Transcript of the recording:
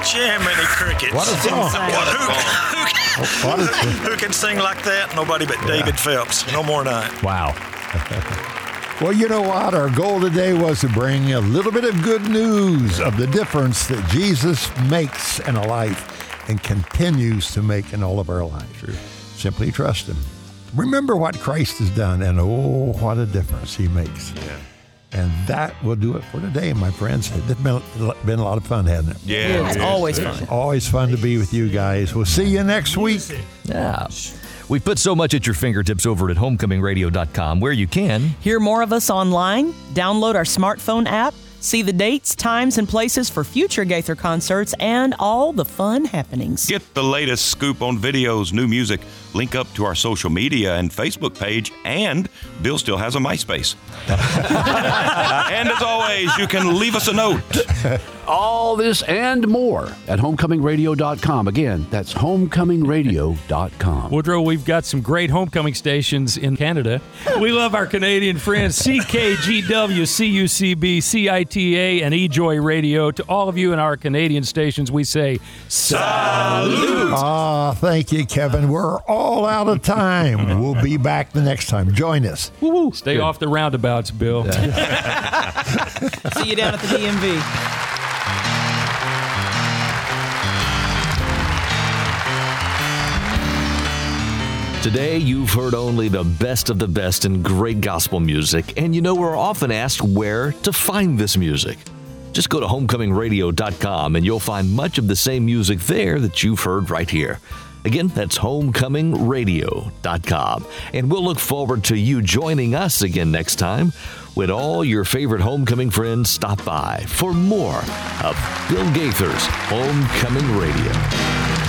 Jiminy Crickets. What a song. Who can sing like that? Nobody but David Phelps. No more than I. Wow. Well, you know what? Our goal today was to bring a little bit of good news of the difference that Jesus makes in a life and continues to make in all of our lives. Simply trust Him. Remember what Christ has done, and oh, what a difference He makes. Yeah. And that will do it for today, my friends. It's been a lot of fun, hasn't it? Yeah. It's always fun. It's always fun to be with you guys. We'll see you next week. Yeah. We put so much at your fingertips over at homecomingradio.com, where you can Hear more of us online, download our smartphone app, see the dates, times, and places for future Gaither concerts, and all the fun happenings. Get the latest scoop on videos, new music, link up to our social media and Facebook page, and Bill still has a MySpace. And as always, you can leave us a note. All this and more at homecomingradio.com. Again, that's homecomingradio.com. Woodrow, we've got some great homecoming stations in Canada. We love our Canadian friends, CKGW, CUCB, CITA, and eJoy Radio. To all of you in our Canadian stations, we say, salute! Thank you, Kevin. We're all out of time. We'll be back the next time. Join us. Woo-woo. Stay off the roundabouts, Bill. See you down at the DMV. Today, you've heard only the best of the best in great gospel music, and you know we're often asked where to find this music. Just go to homecomingradio.com and you'll find much of the same music there that you've heard right here. Again, that's homecomingradio.com. And we'll look forward to you joining us again next time when all your favorite homecoming friends stop by for more of Bill Gaither's Homecoming Radio.